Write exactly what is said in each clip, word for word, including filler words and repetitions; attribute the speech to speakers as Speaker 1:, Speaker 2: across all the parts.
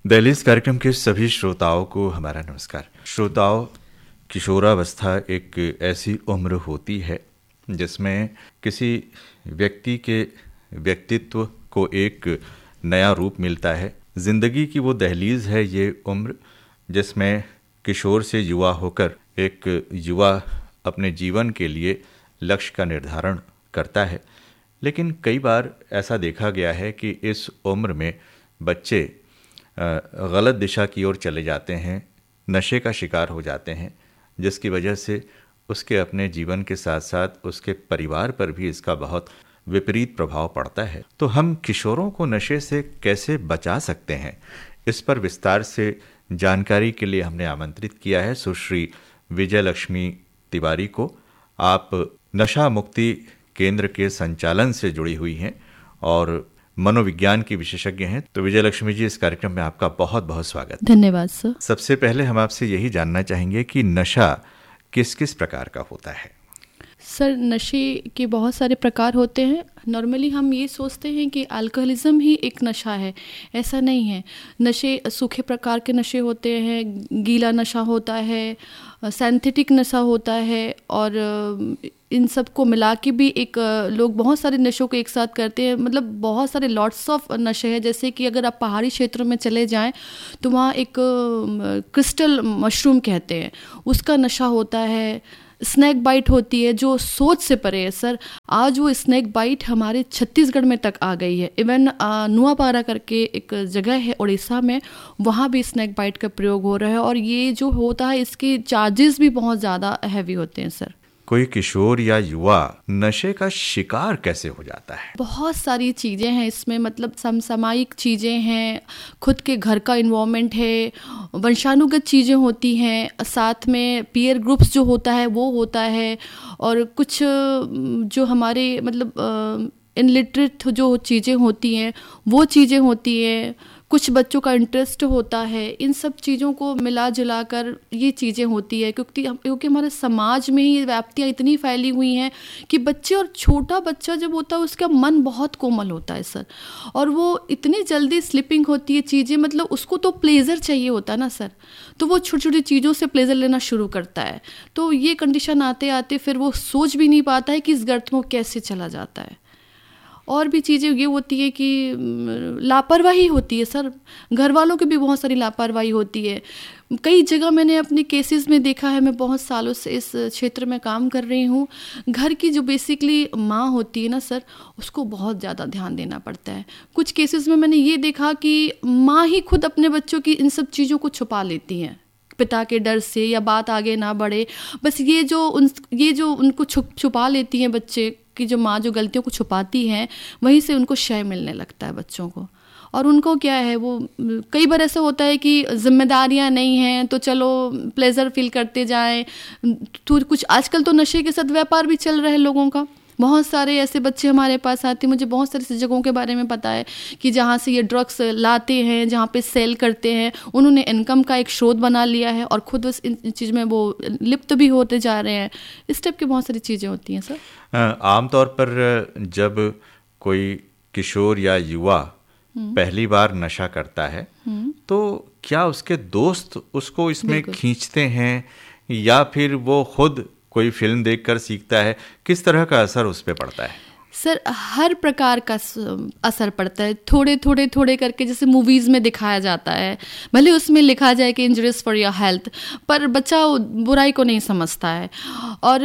Speaker 1: दहलीज कार्यक्रम के सभी श्रोताओं को हमारा नमस्कार। श्रोताओं, किशोरावस्था एक ऐसी उम्र होती है जिसमें किसी व्यक्ति के व्यक्तित्व को एक नया रूप मिलता है। जिंदगी की वो दहलीज है ये उम्र जिसमें किशोर से युवा होकर एक युवा अपने जीवन के लिए लक्ष्य का निर्धारण करता है। लेकिन कई बार ऐसा देखा गया है कि इस उम्र में बच्चे गलत दिशा की ओर चले जाते हैं, नशे का शिकार हो जाते हैं, जिसकी वजह से उसके अपने जीवन के साथ साथ उसके परिवार पर भी इसका बहुत विपरीत प्रभाव पड़ता है। तो हम किशोरों को नशे से कैसे बचा सकते हैं, इस पर विस्तार से जानकारी के लिए हमने आमंत्रित किया है सुश्री विजय लक्ष्मी तिवारी को। आप नशा मुक्ति केंद्र के संचालन से जुड़ी हुई हैं और मनोविज्ञान की विशेषज्ञ हैं। तो विजय लक्ष्मी जी, इस कार्यक्रम में आपका बहुत बहुत स्वागत।
Speaker 2: धन्यवाद सर।
Speaker 1: सबसे पहले हम आपसे यही जानना चाहेंगे कि नशा किस किस प्रकार का होता है।
Speaker 2: सर, नशे के बहुत सारे प्रकार होते हैं। नॉर्मली हम ये सोचते हैं कि अल्कोहलिज्म ही एक नशा है, ऐसा नहीं है। नशे सूखे प्रकार के नशे होते हैं, गीला नशा होता है, सिंथेटिक नशा होता है, और इन सब को मिला के भी एक लोग बहुत सारे नशों को एक साथ करते हैं। मतलब बहुत सारे लॉट्स ऑफ नशे हैं। जैसे कि अगर आप पहाड़ी क्षेत्रों में चले जाएं तो वहाँ एक क्रिस्टल मशरूम कहते हैं, उसका नशा होता है। स्नैक बाइट होती है जो सोच से परे है सर। आज वो स्नैक बाइट हमारे छत्तीसगढ़ में तक आ गई है। इवन नुआपारा करके एक जगह है उड़ीसा में, वहाँ भी स्नैक बाइट का प्रयोग हो रहा है। और ये जो होता है इसके चार्जेस भी बहुत ज़्यादा हैवी होते हैं सर।
Speaker 1: कोई किशोर या युवा नशे का शिकार कैसे हो जाता है?
Speaker 2: बहुत सारी चीज़ें हैं इसमें। मतलब समसामयिक चीज़ें हैं, खुद के घर का इन्वायरमेंट है, वंशानुगत चीज़ें होती हैं, साथ में पीयर ग्रुप्स जो होता है वो होता है, और कुछ जो हमारे मतलब इनलिटरेट जो चीज़ें होती हैं वो चीज़ें होती हैं, कुछ बच्चों का इंटरेस्ट होता है। इन सब चीज़ों को मिला जुला कर ये चीज़ें होती है, क्योंकि क्योंकि हमारे समाज में ही व्याप्तियाँ इतनी फैली हुई हैं कि बच्चे, और छोटा बच्चा जब होता है उसका मन बहुत कोमल होता है सर, और वो इतनी जल्दी स्लिपिंग होती है चीज़ें। मतलब उसको तो प्लेजर चाहिए होता है ना सर, तो वो छोटी छोटी चीज़ों से प्लेजर लेना शुरू करता है। तो ये कंडीशन आते आते फिर वो सोच भी नहीं पाता है कि इस गर्त में कैसे चला जाता है। और भी चीज़ें ये होती है कि लापरवाही होती है सर, घर वालों की भी बहुत सारी लापरवाही होती है। कई जगह मैंने अपने केसेस में देखा है, मैं बहुत सालों से इस क्षेत्र में काम कर रही हूँ। घर की जो बेसिकली माँ होती है ना सर, उसको बहुत ज़्यादा ध्यान देना पड़ता है। कुछ केसेस में मैंने ये देखा कि माँ ही खुद अपने बच्चों की इन सब चीज़ों को छुपा लेती हैं पिता के डर से, या बात आगे ना बढ़े। बस ये जो उन ये जो उनको छुप छुपा लेती हैं बच्चे की, जो माँ जो गलतियों को छुपाती हैं, वहीं से उनको शय मिलने लगता है बच्चों को। और उनको क्या है, वो कई बार ऐसा होता है कि जिम्मेदारियां नहीं हैं तो चलो प्लेजर फील करते जाएं। तो कुछ आजकल तो नशे के साथ व्यापार भी चल रहा है लोगों का। बहुत सारे ऐसे बच्चे हमारे पास आते हैं, मुझे बहुत सारी ऐसी जगहों के बारे में पता है कि जहाँ से ये ड्रग्स लाते हैं, जहाँ पे सेल करते हैं। उन्होंने इनकम का एक स्रोत बना लिया है और खुद उस इन चीज़ में वो लिप्त भी होते जा रहे हैं। इस टाइप की बहुत सारी चीज़ें होती हैं सर।
Speaker 1: आमतौर पर जब कोई किशोर या युवा पहली बार नशा करता है तो क्या उसके दोस्त उसको इसमें खींचते हैं, या फिर वो खुद कोई फिल्म देखकर सीखता है? किस तरह का असर उस पे पड़ता है?
Speaker 2: सर, हर प्रकार का असर पड़ता है, थोड़े थोड़े थोड़े करके। जैसे मूवीज़ में दिखाया जाता है, भले उसमें लिखा जाए कि इंजरियस फॉर योर हेल्थ, पर बच्चा बुराई को नहीं समझता है। और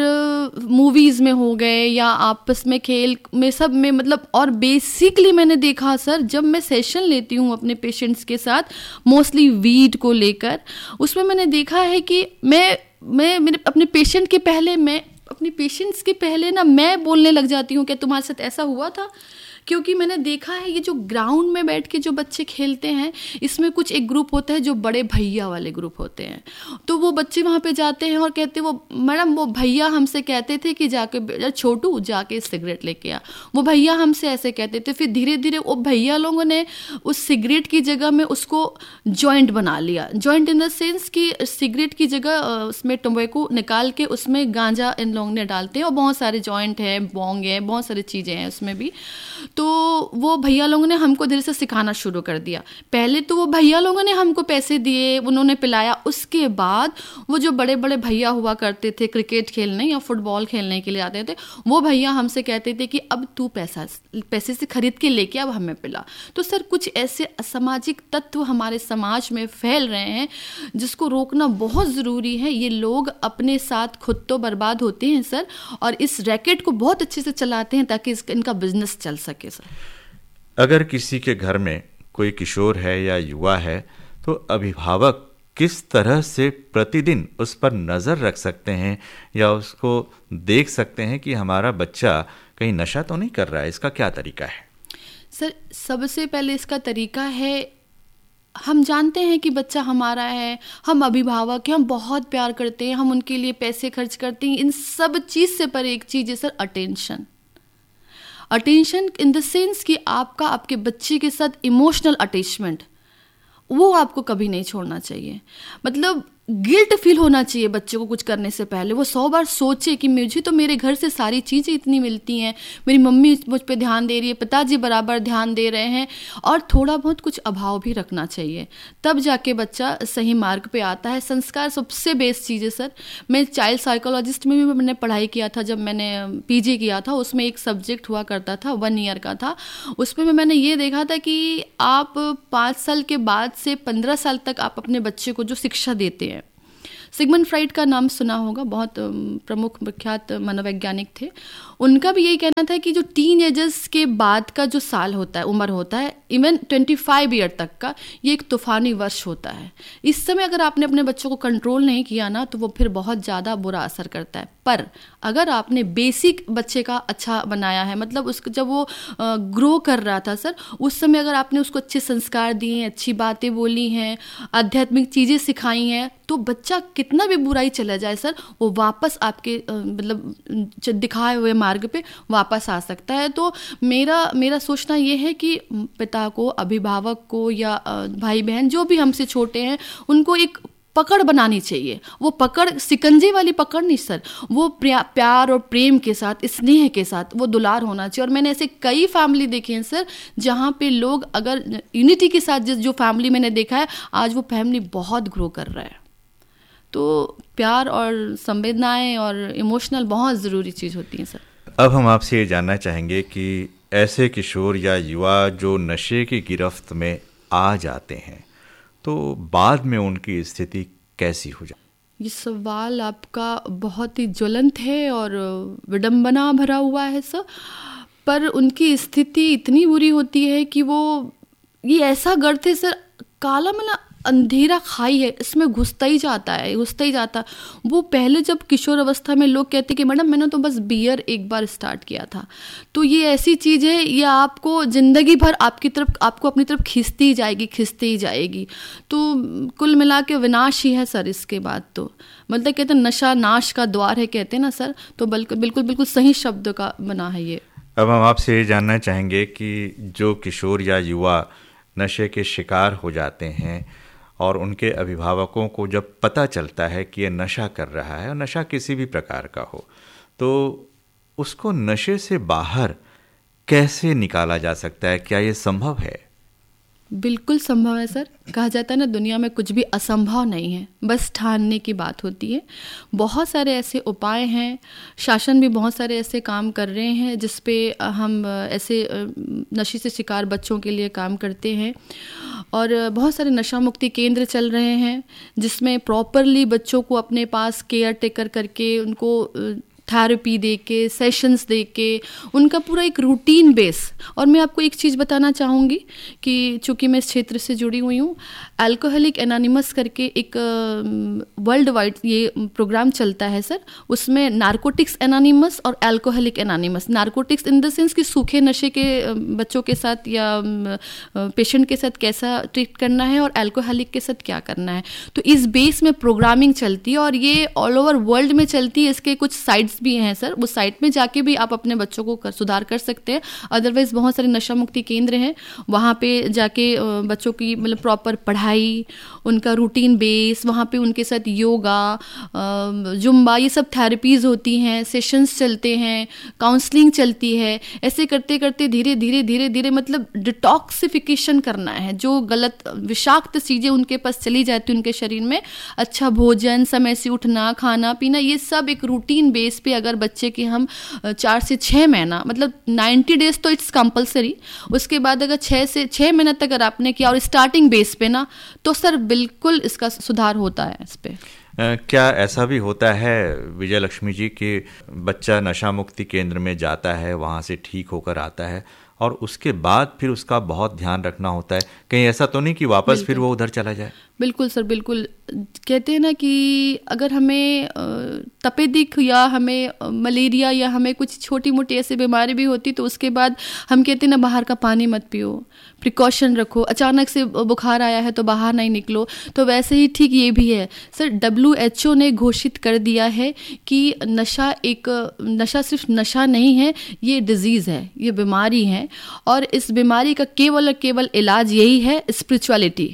Speaker 2: मूवीज़ में हो गए या आपस में खेल में, सब में मतलब। और बेसिकली मैंने देखा सर, जब मैं सेशन लेती हूँ अपने पेशेंट्स के साथ, मोस्टली वीड को लेकर, उसमें मैंने देखा है कि मैं मैं मेरे अपने पेशेंट के पहले मैं अपने पेशेंट्स के पहले ना मैं बोलने लग जाती हूँ कि तुम्हारे साथ ऐसा हुआ था। क्योंकि मैंने देखा है ये जो ग्राउंड में बैठ के जो बच्चे खेलते हैं, इसमें कुछ एक ग्रुप होता है जो बड़े भैया वाले ग्रुप होते हैं। तो वो बच्चे वहाँ पे जाते हैं और कहते हैं, वो मैडम वो भैया हमसे कहते थे कि जाके छोटू जाके सिगरेट लेके आ। वो भैया हमसे ऐसे कहते थे। फिर धीरे धीरे वो भैया लोगों ने उस सिगरेट की जगह में उसको जॉइंट बना लिया। जॉइंट इन द सेंस कि सिगरेट की जगह उसमें टम्बैको निकाल के उसमें गांजा इन लोगों ने डालते हैं। और बहुत सारे जॉइंट है, बॉन्ग है, बहुत सारी चीज़ें हैं उसमें भी। तो तो वो भैया लोगों ने हमको धीरे से सिखाना शुरू कर दिया। पहले तो वो भैया लोगों ने हमको पैसे दिए, उन्होंने पिलाया, उसके बाद वो जो बड़े बड़े भैया हुआ करते थे क्रिकेट खेलने या फुटबॉल खेलने के लिए आते थे, वो भैया हमसे कहते थे कि अब तू पैसा पैसे से खरीद के लेके अब हमें पिला। तो सर कुछ ऐसे असामाजिक तत्व हमारे समाज में फैल रहे हैं जिसको रोकना बहुत ज़रूरी है। ये लोग अपने साथ खुद तो बर्बाद होते हैं सर, और इस रैकेट को बहुत अच्छे से चलाते हैं ताकि इसका इनका बिजनेस चल सके सर।
Speaker 1: अगर किसी के घर में कोई किशोर है या युवा है तो अभिभावक किस तरह से प्रतिदिन उस पर नज़र रख सकते हैं या उसको देख सकते हैं कि हमारा बच्चा कहीं नशा तो नहीं कर रहा है? इसका क्या तरीका है?
Speaker 2: सर सबसे पहले इसका तरीका है, हम जानते हैं कि बच्चा हमारा है, हम अभिभावक हैं, हम बहुत प्यार करते हैं, हम उनके लिए पैसे खर्च करते हैं। इन सब चीज़ से पर एक चीज़ है sir, attention. Attention in the sense कि आपका आपके बच्चे के साथ इमोशनल अटैचमेंट, वो आपको कभी नहीं छोड़ना चाहिए। मतलब गिल्ट फील होना चाहिए बच्चे को कुछ करने से पहले। वो सौ बार सोचे कि मुझे तो मेरे घर से सारी चीज़ें इतनी मिलती हैं, मेरी मम्मी मुझ पे ध्यान दे रही है, पिताजी बराबर ध्यान दे रहे हैं, और थोड़ा बहुत कुछ अभाव भी रखना चाहिए, तब जाके बच्चा सही मार्ग पे आता है। संस्कार सबसे बेस्ट चीज़ है सर। मैं चाइल्ड साइकोलॉजिस्ट में भी मैंने पढ़ाई किया था, जब मैंने पीजी किया था उसमें एक सब्जेक्ट हुआ करता था, वन ईयर का था। उसमें मैंने ये देखा था कि आप पाँच साल के बाद से पंद्रह साल तक आप अपने बच्चे को जो शिक्षा देते हैं, सिगमंड फ्राइड का नाम सुना होगा, बहुत प्रमुख विख्यात मनोवैज्ञानिक थे। उनका भी यही कहना था कि जो टीन एजर्स के बाद का जो साल होता है, उम्र होता है, इवन पच्चीस ईयर तक का, ये एक तूफानी वर्ष होता है। इस समय अगर आपने अपने बच्चों को कंट्रोल नहीं किया ना, तो वो फिर बहुत ज़्यादा बुरा असर करता है। पर अगर आपने बेसिक बच्चे का अच्छा बनाया है, मतलब उसको जब वो ग्रो कर रहा था सर, उस समय अगर आपने उसको अच्छे संस्कार दिए हैं, अच्छी बातें बोली हैं, आध्यात्मिक चीज़ें सिखाई हैं, तो बच्चा कितना भी बुराई चला जाए सर, वो वापस आपके मतलब दिखाए हुए मार्ग पे वापस आ सकता है। तो मेरा मेरा सोचना ये है कि पिता को, अभिभावक को या भाई बहन जो भी हमसे छोटे हैं, उनको एक पकड़ बनानी चाहिए। वो पकड़ सिकंजे वाली पकड़ नहीं सर, वो प्यार और प्रेम के साथ, स्नेह के साथ वो दुलार होना चाहिए। और मैंने ऐसे कई फैमिली देखे हैं सर, जहाँ पे लोग अगर यूनिटी के साथ, जिस जो फैमिली मैंने देखा है, आज वो फैमिली बहुत ग्रो कर रहा है। तो प्यार और संवेदनाएं और इमोशनल बहुत ज़रूरी चीज़ होती हैं सर।
Speaker 1: अब हम आपसे ये जानना चाहेंगे कि ऐसे किशोर या युवा जो नशे की गिरफ्त में आ जाते हैं, तो बाद में उनकी स्थिति कैसी हो जाए?
Speaker 2: ये सवाल आपका बहुत ही ज्वलंत है और विडंबना भरा हुआ है सर। पर उनकी स्थिति इतनी बुरी होती है कि वो ये ऐसा गर्त है सर, काला मला अंधेरा खाई है, इसमें घुसता ही जाता है, घुसता ही जाता। वो पहले जब किशोर अवस्था में लोग कहते कि मैडम मैंने तो बस बियर एक बार स्टार्ट किया था, तो ये ऐसी चीज़ है, ये आपको ज़िंदगी भर आपकी तरफ, आपको अपनी तरफ खींचती ही जाएगी, खींचती ही जाएगी। तो कुल मिला के विनाश ही है सर इसके बाद। तो मतलब कहते हैं नशा नाश का द्वार है, कहते हैं ना सर, तो बिल्कुल बिल्कुल बिल्कुल सही शब्द का बना है ये।
Speaker 1: अब हम आपसे ये जानना चाहेंगे कि जो किशोर या युवा नशे के शिकार हो जाते हैं और उनके अभिभावकों को जब पता चलता है कि ये नशा कर रहा है, और नशा किसी भी प्रकार का हो, तो उसको नशे से बाहर कैसे निकाला जा सकता है? क्या ये संभव है?
Speaker 2: बिल्कुल संभव है सर। कहा जाता है ना, दुनिया में कुछ भी असंभव नहीं है, बस ठानने की बात होती है। बहुत सारे ऐसे उपाय हैं, शासन भी बहुत सारे ऐसे काम कर रहे हैं जिस पे हम ऐसे नशे से शिकार बच्चों के लिए काम करते हैं। और बहुत सारे नशा मुक्ति केंद्र चल रहे हैं जिसमें प्रॉपरली बच्चों को अपने पास केयर टेकर करके, उनको थेरेपी दे के, सेशंस दे के, उनका पूरा एक रूटीन बेस। और मैं आपको एक चीज़ बताना चाहूँगी कि चूँकि मैं इस क्षेत्र से जुड़ी हुई हूँ, अल्कोहलिक एनोनिमस करके एक वर्ल्ड वाइड ये प्रोग्राम चलता है सर। उसमें नारकोटिक्स एनोनिमस और alcoholic anonymous, narcotics in the sense कि सूखे नशे के बच्चों के साथ या पेशेंट के साथ कैसा ट्रीट करना है, और अल्कोहलिक के साथ क्या करना है। तो इस बेस में प्रोग्रामिंग चलती है और ये ऑल ओवर वर्ल्ड में चलती है। इसके कुछ साइड्स भी हैं सर, उस साइट में जाके भी आप अपने बच्चों को कर, सुधार कर सकते हैं। अदरवाइज बहुत सारे नशा मुक्ति केंद्र हैं, वहाँ पे जाके बच्चों की मतलब प्रॉपर पढ़ाई, उनका रूटीन बेस, वहाँ पे उनके साथ योगा, जुम्बा, ये सब थेरेपीज होती हैं, सेशंस चलते हैं, काउंसलिंग चलती है। ऐसे करते करते धीरे धीरे धीरे धीरे मतलब डिटॉक्सिफिकेशन करना है, जो गलत विषाक्त चीज़ें उनके पास चली जाती उनके शरीर में। अच्छा भोजन, समय से उठना, खाना पीना, ये सब एक रूटीन बेस पे अगर बच्चे के हम चार से छः महीना मतलब नाइन्टी डेज तो इट्स कंपलसरी, उसके बाद अगर छः से छः महीना तक अगर आपने किया और स्टार्टिंग बेस पे ना, तो सर बिल्कुल इसका सुधार होता है इस पे।
Speaker 1: क्या ऐसा भी होता है विजय लक्ष्मी जी कि बच्चा नशा मुक्ति केंद्र में जाता है, वहाँ से ठीक होकर आता है और उसके बाद फिर उसका बहुत ध्यान रखना होता है, कहीं ऐसा तो नहीं कि वापस फिर वो उधर चला जाए?
Speaker 2: बिल्कुल सर, बिल्कुल। कहते हैं ना कि अगर हमें तपेदिक या हमें मलेरिया या हमें कुछ छोटी मोटी ऐसी बीमारी भी होती तो उसके बाद हम कहते हैं ना बाहर का पानी मत पियो, प्रिकॉशन रखो, अचानक से बुखार आया है तो बाहर नहीं निकलो। तो वैसे ही ठीक ये भी है सर, डब्ल्यू एच ओ ने घोषित कर दिया है कि नशा एक नशा सिर्फ नशा नहीं है, ये डिजीज़ है, ये बीमारी है, और इस बीमारी का केवल और केवल इलाज यही है स्पिरिचुअलिटी,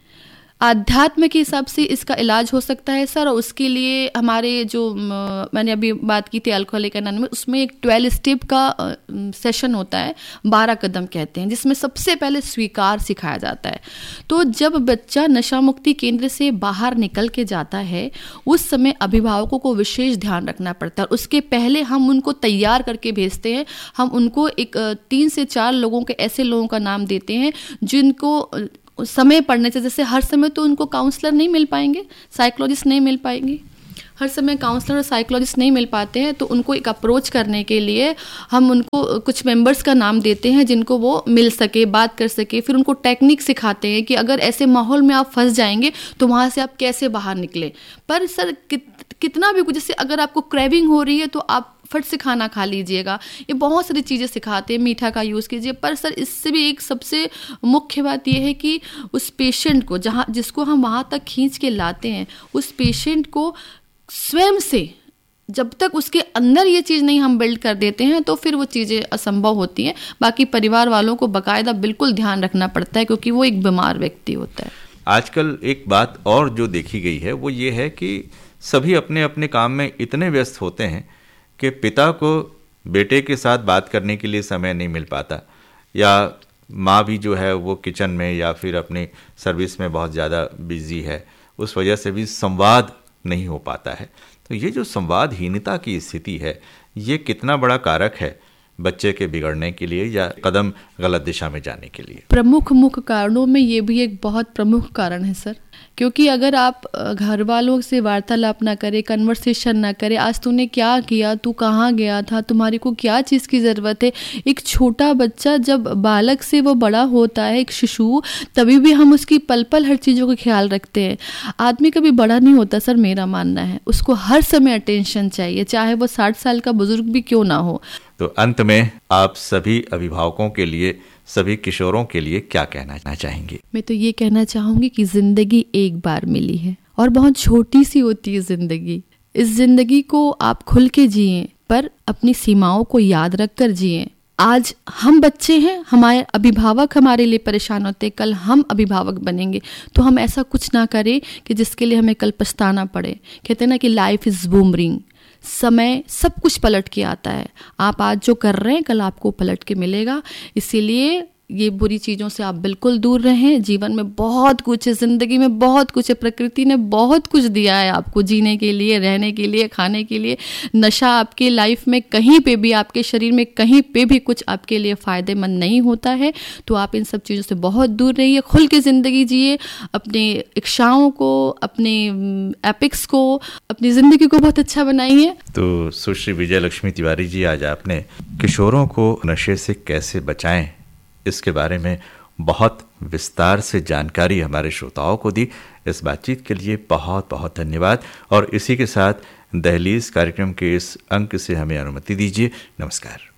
Speaker 2: आध्यात्म के हिसाब से इसका इलाज हो सकता है सर। और उसके लिए हमारे जो मैंने अभी बात की थी अल्कोहलिक एनोनिमस, उसमें एक ट्वेल्व स्टेप का सेशन होता है, बारह कदम कहते हैं, जिसमें सबसे पहले स्वीकार सिखाया जाता है। तो जब बच्चा नशा मुक्ति केंद्र से बाहर निकल के जाता है, उस समय अभिभावकों को विशेष ध्यान रखना पड़ता है। उसके पहले हम उनको तैयार करके भेजते हैं, हम उनको एक तीन से चार लोगों के ऐसे लोगों का नाम देते हैं जिनको समय पड़ने से, जैसे हर समय तो उनको काउंसलर नहीं मिल पाएंगे, साइकोलॉजिस्ट नहीं मिल पाएंगे, हर समय काउंसलर और साइकोलॉजिस्ट नहीं मिल पाते हैं, तो उनको एक अप्रोच करने के लिए हम उनको कुछ मेंबर्स का नाम देते हैं जिनको वो मिल सके, बात कर सके। फिर उनको टेक्निक सिखाते हैं कि अगर ऐसे माहौल में आप फंस जाएंगे तो वहाँ से आप कैसे बाहर निकले। पर सर कित, कितना भी कुछ, जैसे अगर आपको क्रेविंग हो रही है तो आप फट से खाना खा लीजिएगा, ये बहुत सारी चीज़ें सिखाते हैं, मीठा का यूज़ कीजिए। पर सर इससे भी एक सबसे मुख्य बात यह है कि उस पेशेंट को, जहाँ जिसको हम वहाँ तक खींच के लाते हैं, उस पेशेंट को स्वयं से जब तक उसके अंदर ये चीज़ नहीं हम बिल्ड कर देते हैं तो फिर वो चीज़ें असंभव होती हैं। बाकी परिवार वालों को बाकायदा बिल्कुल ध्यान रखना पड़ता है, क्योंकि वो एक बीमार व्यक्ति होता है।
Speaker 1: आजकल एक बात और जो देखी गई है वो ये है कि सभी अपने अपने काम में इतने व्यस्त होते हैं कि पिता को बेटे के साथ बात करने के लिए समय नहीं मिल पाता, या माँ भी जो है वो किचन में या फिर अपनी सर्विस में बहुत ज़्यादा बिजी है, उस वजह से भी संवाद नहीं हो पाता है। तो ये जो संवादहीनता की स्थिति है, ये कितना बड़ा कारक है बच्चे के बिगड़ने के लिए या कदम गलत दिशा में जाने के लिए?
Speaker 2: प्रमुख मुख्य कारणों में ये भी एक बहुत प्रमुख कारण है सर, क्योंकि अगर आप घर वालों से वार्तालाप ना करें, कन्वर्सेशन ना करें, आज तूने क्या किया, तू कहाँ गया था, तुम्हारे को क्या चीज़ की ज़रूरत है। एक छोटा बच्चा जब बालक से वो बड़ा होता है, एक शिशु, तभी भी हम उसकी पल पल हर चीज़ों का ख्याल रखते हैं। आदमी कभी बड़ा नहीं होता सर, मेरा मानना है, उसको हर समय अटेंशन चाहिए, चाहे वो साठ साल का बुजुर्ग भी क्यों ना हो।
Speaker 1: तो अंत में आप सभी अभिभावकों के लिए, सभी किशोरों के लिए क्या कहना चाहेंगे?
Speaker 2: मैं तो ये कहना चाहूँगी कि ज़िंदगी एक बार मिली है और बहुत छोटी सी होती है ज़िंदगी। इस ज़िंदगी को आप खुल के जिएं, पर अपनी सीमाओं को याद रख कर जिएं। आज हम बच्चे हैं, हमारे अभिभावक हमारे लिए परेशान होते, कल हम अभिभावक बनेंगे, तो हम ऐसा कुछ ना करें कि जिसके लिए हमें कल पछताना पड़े। कहते हैं ना कि लाइफ इज़ बूमरिंग, समय सब कुछ पलट के आता है। आप आज जो कर रहे हैं कल आपको पलट के मिलेगा, इसीलिए ये बुरी चीज़ों से आप बिल्कुल दूर रहें। जीवन में बहुत कुछ है, ज़िंदगी में बहुत कुछ है, प्रकृति ने बहुत कुछ दिया है आपको जीने के लिए, रहने के लिए, खाने के लिए। नशा आपके लाइफ में कहीं पे भी, आपके शरीर में कहीं पे भी कुछ आपके लिए फ़ायदेमंद नहीं होता है। तो आप इन सब चीज़ों से बहुत दूर रहिए, खुल के ज़िंदगी जिए, अपने इच्छाओं को, अपने एपिक्स को, अपनी ज़िंदगी को बहुत अच्छा बनाइए।
Speaker 1: तो सुश्री विजय लक्ष्मी तिवारी जी, आज आपने किशोरों को नशे से कैसे बचाएं इसके बारे में बहुत विस्तार से जानकारी हमारे श्रोताओं को दी। इस बातचीत के लिए बहुत बहुत धन्यवाद। और इसी के साथ दहलीज कार्यक्रम के इस अंक से हमें अनुमति दीजिए। नमस्कार।